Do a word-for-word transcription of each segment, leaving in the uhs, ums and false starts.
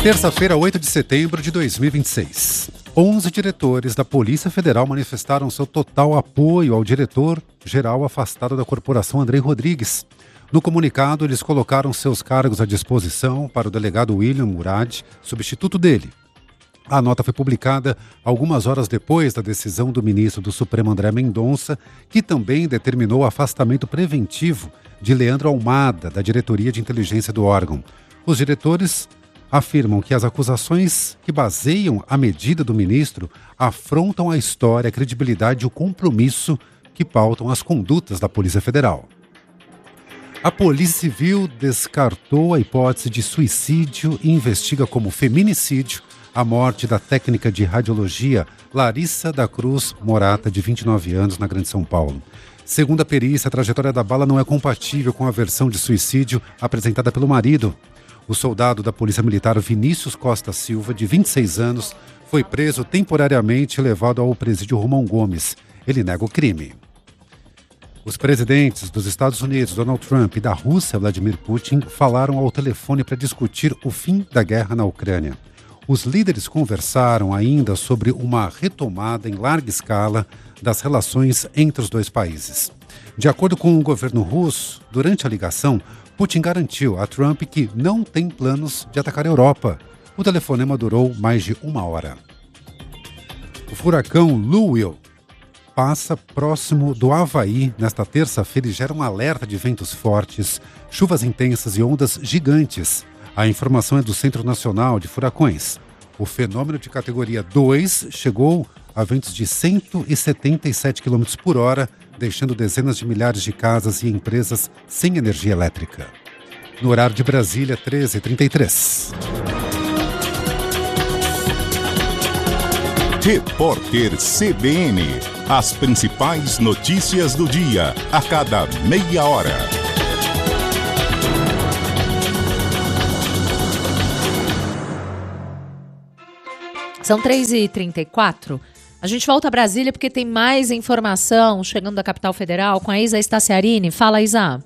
Terça-feira, oito de setembro de dois mil e vinte e seis. onze diretores da Polícia Federal manifestaram seu total apoio ao diretor-geral afastado da corporação, Andrei Rodrigues. No comunicado, eles colocaram seus cargos à disposição para o delegado William Murad, substituto dele. A nota foi publicada algumas horas depois da decisão do ministro do Supremo, André Mendonça, que também determinou o afastamento preventivo de Leandro Almada, da diretoria de inteligência do órgão. Os diretores afirmam que as acusações que baseiam a medida do ministro afrontam a história, a credibilidade e o compromisso que pautam as condutas da Polícia Federal. A Polícia Civil descartou a hipótese de suicídio e investiga como feminicídio a morte da técnica de radiologia Larissa da Cruz Morata, de vinte e nove anos, na Grande São Paulo. Segundo a perícia, a trajetória da bala não é compatível com a versão de suicídio apresentada pelo marido. O soldado da Polícia Militar Vinícius Costa Silva, de vinte e seis anos, foi preso temporariamente e levado ao presídio Romão Gomes. Ele nega o crime. Os presidentes dos Estados Unidos, Donald Trump, e da Rússia, Vladimir Putin, falaram ao telefone para discutir o fim da guerra na Ucrânia. Os líderes conversaram ainda sobre uma retomada em larga escala das relações entre os dois países. De acordo com o governo russo, durante a ligação, Putin garantiu a Trump que não tem planos de atacar a Europa. O telefonema durou mais de uma hora. O furacão Louie passa próximo do Havaí nesta terça-feira e gera um alerta de ventos fortes, chuvas intensas e ondas gigantes. A informação é do Centro Nacional de Furacões. O fenômeno de categoria dois chegou a ventos de cento e setenta e sete quilômetros por hora, deixando dezenas de milhares de casas e empresas sem energia elétrica. No horário de Brasília, treze e trinta e três. Repórter C B N. As principais notícias do dia, a cada meia hora. São três e trinta e quatro. A gente volta a Brasília porque tem mais informação chegando da capital federal com a Isa Staciarini. Fala, Isa.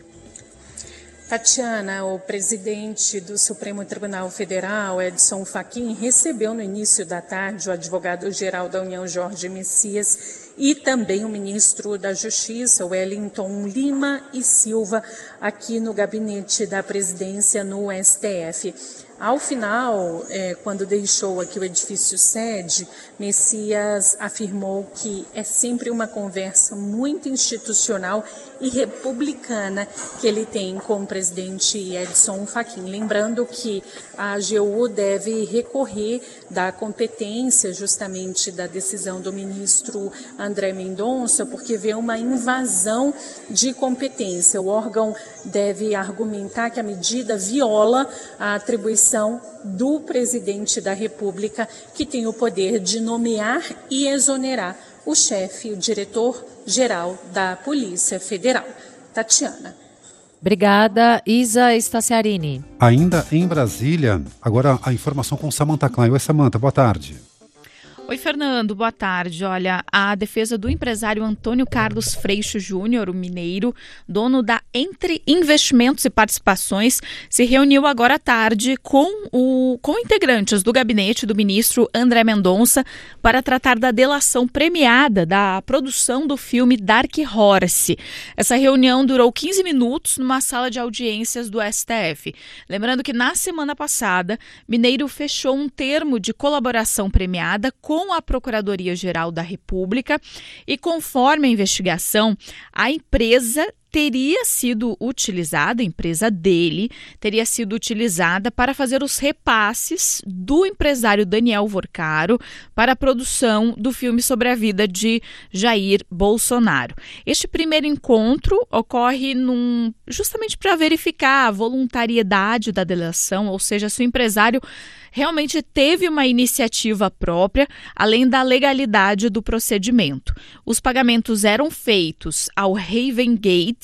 Tatiana, o presidente do Supremo Tribunal Federal, Edson Fachin, recebeu no início da tarde o advogado-geral da União, Jorge Messias, e também o ministro da Justiça, Wellington Lima e Silva, aqui no gabinete da presidência no S T F. Ao final, é, quando deixou aqui o edifício sede, Messias afirmou que é sempre uma conversa muito institucional e republicana que ele tem com o presidente Edson Fachin. Lembrando que a A G U deve recorrer da competência justamente da decisão do ministro André Mendonça, porque vê uma invasão de competência. O órgão deve argumentar que a medida viola a atribuição do presidente da República, que tem o poder de nomear e exonerar o chefe, o diretor-geral da Polícia Federal. Tatiana. Obrigada, Isa Staciarini. Ainda em Brasília, agora a informação com Samantha Klein. Oi, Samantha, boa tarde. Oi, Fernando, boa tarde. Olha, a defesa do empresário Antônio Carlos Freixo Júnior, o mineiro, dono da Entre Investimentos e Participações, se reuniu agora à tarde com, o, com integrantes do gabinete do ministro André Mendonça para tratar da delação premiada da produção do filme Dark Horse. Essa reunião durou quinze minutos numa sala de audiências do S T F. Lembrando que na semana passada, Mineiro fechou um termo de colaboração premiada com com a Procuradoria-Geral da República e, conforme a investigação, a empresa teria sido utilizada, a empresa dele, teria sido utilizada para fazer os repasses do empresário Daniel Vorcaro para a produção do filme sobre a vida de Jair Bolsonaro. Este primeiro encontro ocorre num, justamente para verificar a voluntariedade da delação, ou seja, se o empresário realmente teve uma iniciativa própria, além da legalidade do procedimento. Os pagamentos eram feitos ao Raven Gate,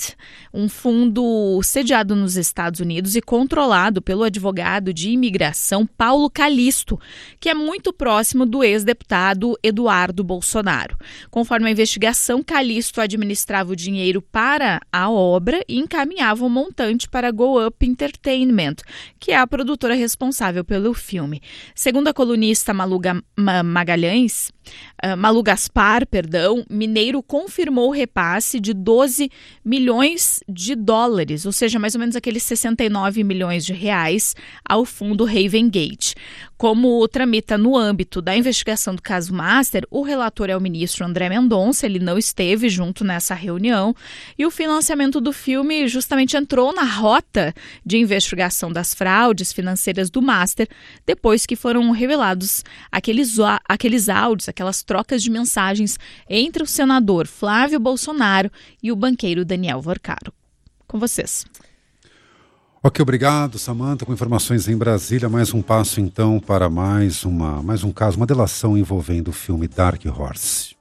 Act, um fundo sediado nos Estados Unidos e controlado pelo advogado de imigração Paulo Calixto, que é muito próximo do ex-deputado Eduardo Bolsonaro. Conforme a investigação, Calixto administrava o dinheiro para a obra e encaminhava o montante para a Go Up Entertainment, que é a produtora responsável pelo filme. Segundo a colunista Malu Magalhães, uh, Malu Gaspar, perdão, Mineiro confirmou o repasse de doze milhões de dólares, ou seja, mais ou menos aqueles sessenta e nove milhões de reais, ao fundo Raven Gate. Como tramita no âmbito da investigação do caso Master, o relator é o ministro André Mendonça, ele não esteve junto nessa reunião, e o financiamento do filme justamente entrou na rota de investigação das fraudes financeiras do Master, depois que foram revelados aqueles, aqueles áudios, aquelas trocas de mensagens entre o senador Flávio Bolsonaro e o banqueiro Daniel Vorcaro. Com vocês. Ok, obrigado, Samantha, com informações em Brasília. Mais um passo, então, para mais, uma, mais um caso, uma delação envolvendo o filme Dark Horse.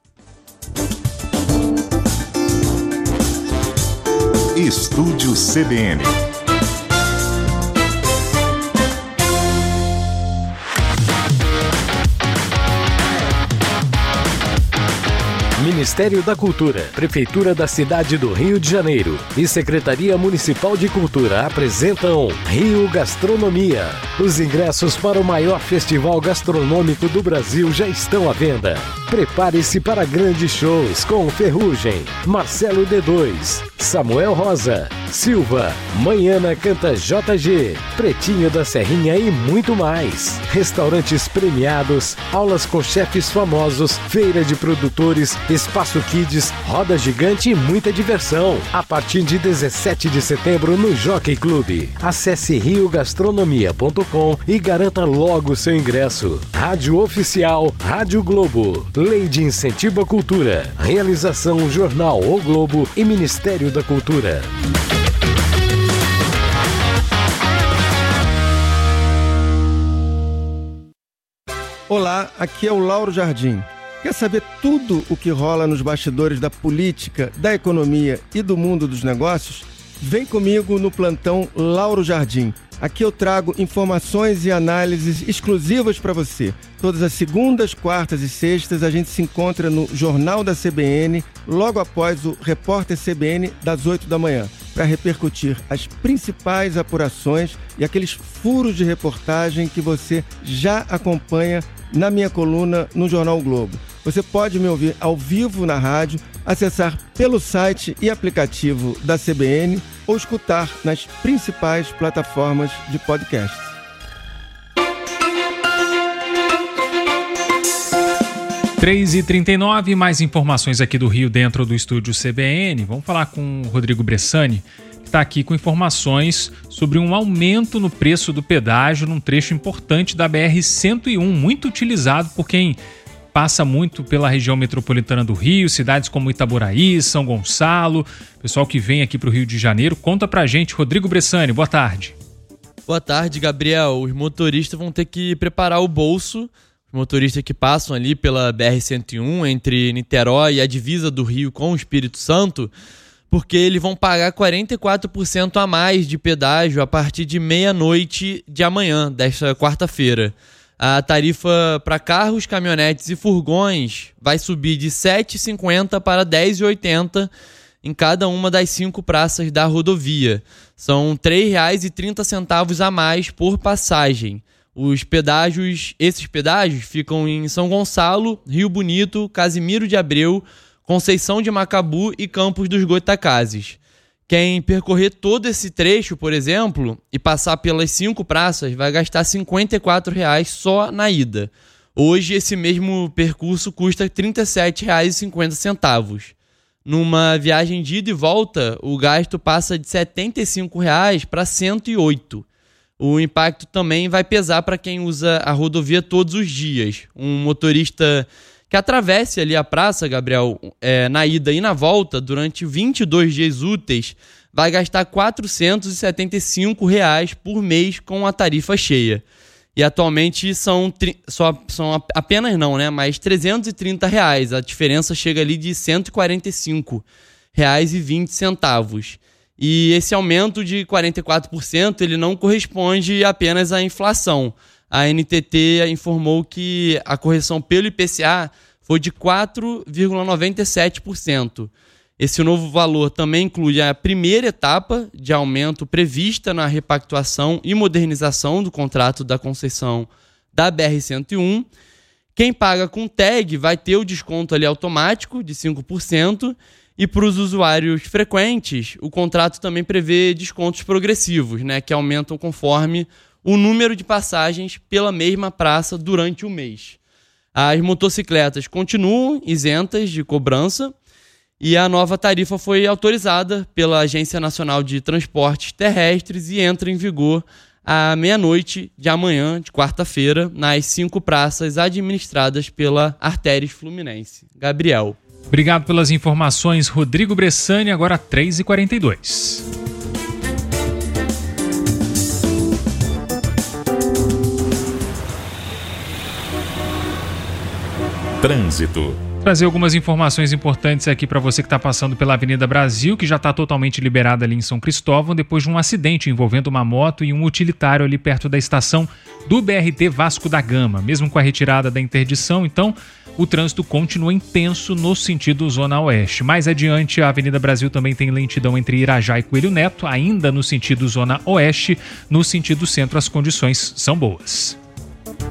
Estúdio C B N. Ministério da Cultura, Prefeitura da Cidade do Rio de Janeiro e Secretaria Municipal de Cultura apresentam Rio Gastronomia. Os ingressos para o maior festival gastronômico do Brasil já estão à venda. Prepare-se para grandes shows com Ferrugem, Marcelo D dois, Samuel Rosa, Silva, Manhana Canta J G, Pretinho da Serrinha e muito mais. Restaurantes premiados, aulas com chefes famosos, feira de produtores, espaço kids, roda gigante e muita diversão. A partir de dezessete de setembro no Jockey Club. Acesse rio gastronomia ponto com e garanta logo seu ingresso. Rádio Oficial, Rádio Globo. Lei de Incentivo à Cultura. Realização Jornal O Globo e Ministério da Cultura. Olá, aqui é o Lauro Jardim. Quer saber tudo o que rola nos bastidores da política, da economia e do mundo dos negócios? Vem comigo no plantão Lauro Jardim. Aqui eu trago informações e análises exclusivas para você. Todas as segundas, quartas e sextas a gente se encontra no Jornal da C B N, logo após o Repórter C B N das oito da manhã, para repercutir as principais apurações e aqueles furos de reportagem que você já acompanha na minha coluna no Jornal o Globo. Você pode me ouvir ao vivo na rádio, acessar pelo site e aplicativo da C B N ou escutar nas principais plataformas de podcast. três e trinta e nove, mais informações aqui do Rio dentro do estúdio C B N. Vamos falar com o Rodrigo Bressani, que está aqui com informações sobre um aumento no preço do pedágio num trecho importante da B R cento e um, muito utilizado por quem passa muito pela região metropolitana do Rio, cidades como Itaboraí, São Gonçalo, pessoal que vem aqui para o Rio de Janeiro. Conta pra gente, Rodrigo Bressani, boa tarde. Boa tarde, Gabriel. Os motoristas vão ter que preparar o bolso, os motoristas que passam ali pela B R cento e um, entre Niterói e a divisa do Rio com o Espírito Santo, porque eles vão pagar quarenta e quatro por cento a mais de pedágio a partir de meia-noite de amanhã, desta quarta-feira. A tarifa para carros, caminhonetes e furgões vai subir de sete reais e cinquenta centavos para dez reais e oitenta centavos em cada uma das cinco praças da rodovia. São três reais e trinta centavos a mais por passagem. Os pedágios, esses pedágios ficam em São Gonçalo, Rio Bonito, Casimiro de Abreu, Conceição de Macabu e Campos dos Goitacazes. Quem percorrer todo esse trecho, por exemplo, e passar pelas cinco praças, vai gastar cinquenta e quatro reais só na ida. Hoje, esse mesmo percurso custa trinta e sete reais e cinquenta centavos. Numa viagem de ida e volta, o gasto passa de setenta e cinco reais para cento e oito reais. O impacto também vai pesar para quem usa a rodovia todos os dias. Um motorista que atravesse ali a praça, Gabriel, é, na ida e na volta, durante vinte e dois dias úteis, vai gastar quatrocentos e setenta e cinco reais por mês com a tarifa cheia. E atualmente são, tri- só, são apenas não, né? Mas trezentos e trinta reais. A diferença chega ali de cento e quarenta e cinco. reais e vinte centavos. E esse aumento de quarenta e quatro por cento ele não corresponde apenas à inflação. A N T T informou que a correção pelo I P C A foi de quatro vírgula noventa e sete por cento. Esse novo valor também inclui a primeira etapa de aumento prevista na repactuação e modernização do contrato da concessão da B R cento e um. Quem paga com tag vai ter o desconto ali automático de cinco por cento e para os usuários frequentes, o contrato também prevê descontos progressivos, né, que aumentam conforme o número de passagens pela mesma praça durante o mês. As motocicletas continuam isentas de cobrança e a nova tarifa foi autorizada pela Agência Nacional de Transportes Terrestres e entra em vigor à meia-noite de amanhã, de quarta-feira, nas cinco praças administradas pela Artéries Fluminense. Gabriel. Obrigado pelas informações, Rodrigo Bressani, agora três e quarenta e dois. Trânsito. Trazer algumas informações importantes aqui para você que está passando pela Avenida Brasil, que já está totalmente liberada ali em São Cristóvão, depois de um acidente envolvendo uma moto e um utilitário ali perto da estação do B R T Vasco da Gama. Mesmo com a retirada da interdição, então, o trânsito continua intenso no sentido Zona Oeste. Mais adiante, a Avenida Brasil também tem lentidão entre Irajá e Coelho Neto, ainda no sentido Zona Oeste. No sentido Centro, as condições são boas.